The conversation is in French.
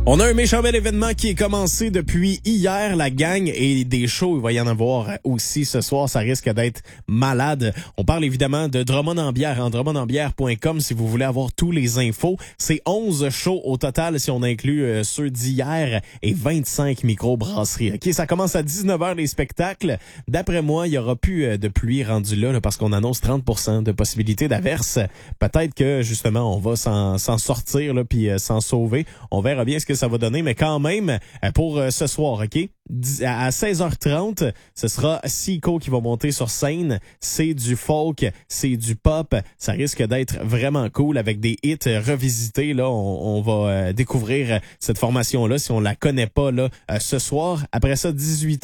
On a un méchant bel événement qui est commencé depuis hier, la gang, et des shows, il va y en avoir aussi ce soir, ça risque d'être malade. On parle évidemment de Drummond en bière, en drummondambière.com si vous voulez avoir tous les infos. C'est 11 shows au total si on inclut ceux d'hier et 25 micro-brasseries. OK, ça commence à 19h les spectacles. D'après moi, il y aura plus de pluie rendue là parce qu'on annonce 30% de possibilité d'averse. Peut-être que justement on va s'en sortir là puis s'en sauver. On verra bien ce que ça va donner, mais quand même, pour ce soir, OK? À 16h30, ce sera Seco qui va monter sur scène. C'est du folk, c'est du pop. Ça risque d'être vraiment cool avec des hits revisités. Là, on va découvrir cette formation-là si on la connaît pas là ce soir. Après ça, 18h.